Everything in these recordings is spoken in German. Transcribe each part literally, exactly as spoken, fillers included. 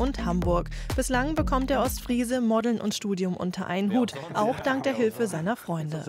und Hamburg. Bislang bekommt der Ostfriese Modeln und Studium unter einen Hut, auch dank der Hilfe seiner Freunde.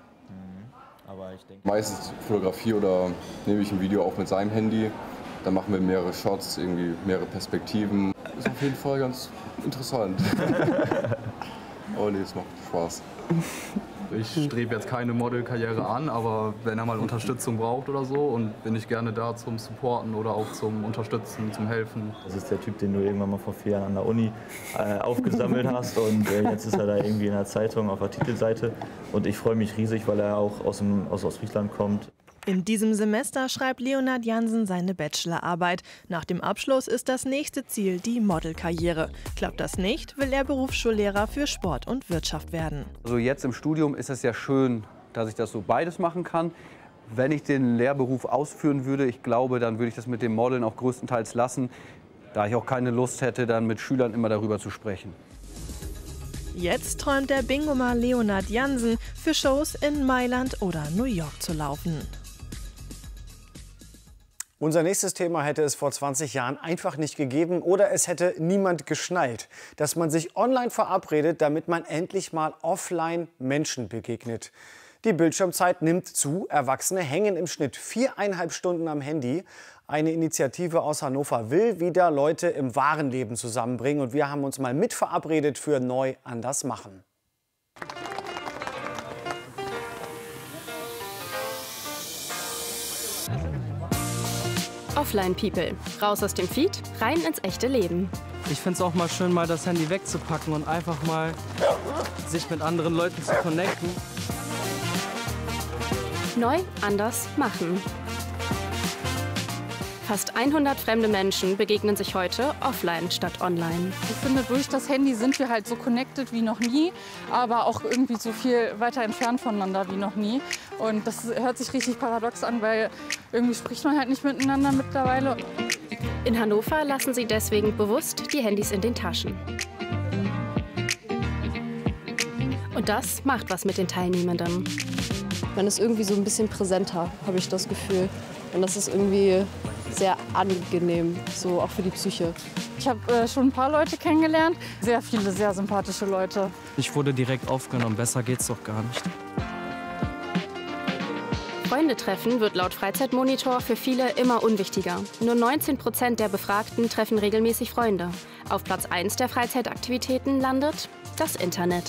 Meistens Fotografie oder nehme ich ein Video auf mit seinem Handy. Dann machen wir mehrere Shots, irgendwie mehrere Perspektiven. Ist auf jeden Fall ganz interessant. Oh nee, es macht Spaß. Ich strebe jetzt keine Modelkarriere an, aber wenn er mal Unterstützung braucht oder so, und bin ich gerne da zum Supporten oder auch zum Unterstützen, zum Helfen. Das ist der Typ, den du irgendwann mal vor vier Jahren an der Uni äh, aufgesammelt hast, und äh, jetzt ist er da irgendwie in der Zeitung auf der Titelseite. Und ich freue mich riesig, weil er auch aus, dem, aus Ostfriesland kommt. In diesem Semester schreibt Leonard Jansen seine Bachelorarbeit. Nach dem Abschluss ist das nächste Ziel die Modelkarriere. Klappt das nicht, will er Berufsschullehrer für Sport und Wirtschaft werden. Also jetzt im Studium ist es ja schön, dass ich das so beides machen kann. Wenn ich den Lehrberuf ausführen würde, ich glaube, dann würde ich das mit dem Modeln auch größtenteils lassen, da ich auch keine Lust hätte, dann mit Schülern immer darüber zu sprechen. Jetzt träumt der Bingomer Leonard Jansen, für Shows in Mailand oder New York zu laufen. Unser nächstes Thema hätte es vor zwanzig Jahren einfach nicht gegeben, oder es hätte niemand geschnallt, dass man sich online verabredet, damit man endlich mal offline Menschen begegnet. Die Bildschirmzeit nimmt zu, Erwachsene hängen im Schnitt viereinhalb Stunden am Handy. Eine Initiative aus Hannover will wieder Leute im wahren Leben zusammenbringen, und wir haben uns mal mit verabredet für Neu anders machen. Offline People. Raus aus dem Feed, rein ins echte Leben. Ich finde es auch mal schön, mal das Handy wegzupacken und einfach mal sich mit anderen Leuten zu connecten. Neu anders machen. Fast hundert fremde Menschen begegnen sich heute offline statt online. Ich finde, durch das Handy sind wir halt so connected wie noch nie, aber auch irgendwie so viel weiter entfernt voneinander wie noch nie. Und das hört sich richtig paradox an, weil irgendwie spricht man halt nicht miteinander mittlerweile. In Hannover lassen sie deswegen bewusst die Handys in den Taschen. Und das macht was mit den Teilnehmenden. Man ist irgendwie so ein bisschen präsenter, habe ich das Gefühl. Und das ist irgendwie sehr angenehm, so auch für die Psyche. Ich habe äh, schon ein paar Leute kennengelernt, sehr viele sehr sympathische Leute. Ich wurde direkt aufgenommen, besser geht's doch gar nicht. Freunde-Treffen wird laut Freizeitmonitor für viele immer unwichtiger. Nur neunzehn Prozent der Befragten treffen regelmäßig Freunde. Auf Platz eins der Freizeitaktivitäten landet das Internet.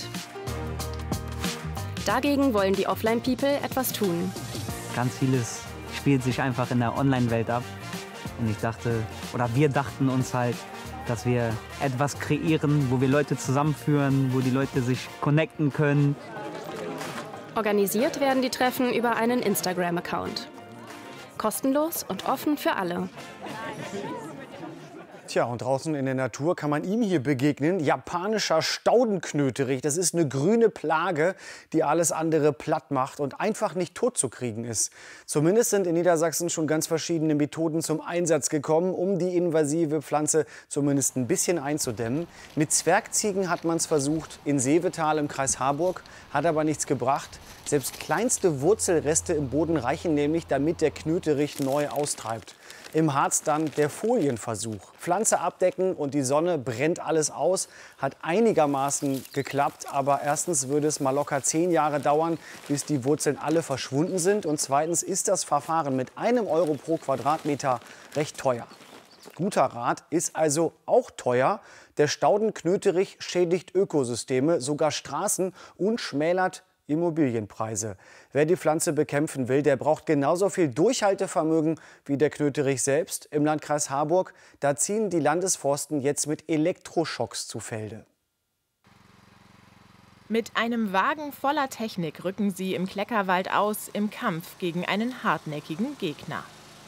Dagegen wollen die Offline-People etwas tun. Ganz vieles spielt sich einfach in der Online-Welt ab. Und ich dachte, oder wir dachten uns halt, dass wir etwas kreieren, wo wir Leute zusammenführen, wo die Leute sich connecten können. Organisiert werden die Treffen über einen Instagram-Account. Kostenlos und offen für alle. Tja, und draußen in der Natur kann man ihm hier begegnen. Japanischer Staudenknöterich. Das ist eine grüne Plage, die alles andere platt macht und einfach nicht tot zu kriegen ist. Zumindest sind in Niedersachsen schon ganz verschiedene Methoden zum Einsatz gekommen, um die invasive Pflanze zumindest ein bisschen einzudämmen. Mit Zwergziegen hat man es versucht, in Seevetal im Kreis Harburg, hat aber nichts gebracht. Selbst kleinste Wurzelreste im Boden reichen nämlich, damit der Knöterich neu austreibt. Im Harz dann der Folienversuch. Pflanze abdecken und die Sonne brennt alles aus. Hat einigermaßen geklappt, aber erstens würde es mal locker zehn Jahre dauern, bis die Wurzeln alle verschwunden sind. Und zweitens ist das Verfahren mit einem Euro pro Quadratmeter recht teuer. Guter Rat ist also auch teuer. Der Staudenknöterich schädigt Ökosysteme, sogar Straßen, und schmälert Immobilienpreise. Wer die Pflanze bekämpfen will, der braucht genauso viel Durchhaltevermögen wie der Knöterich selbst. Im Landkreis Harburg, da ziehen die Landesforsten jetzt mit Elektroschocks zu Felde. Mit einem Wagen voller Technik rücken sie im Kleckerwald aus im Kampf gegen einen hartnäckigen Gegner.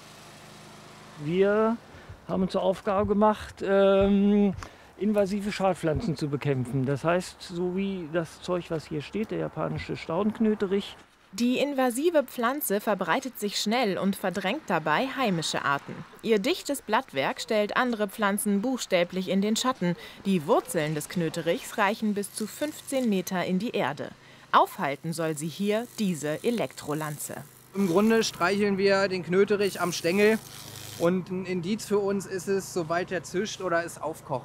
Wir haben uns zur Aufgabe gemacht, ähm invasive Schadpflanzen zu bekämpfen. Das heißt, so wie das Zeug, was hier steht, der japanische Staudenknöterich. Die invasive Pflanze verbreitet sich schnell und verdrängt dabei heimische Arten. Ihr dichtes Blattwerk stellt andere Pflanzen buchstäblich in den Schatten. Die Wurzeln des Knöterichs reichen bis zu fünfzehn Meter in die Erde. Aufhalten soll sie hier diese Elektrolanze. Im Grunde streicheln wir den Knöterich am Stängel. Und ein Indiz für uns ist es, sobald er zischt oder es aufkocht.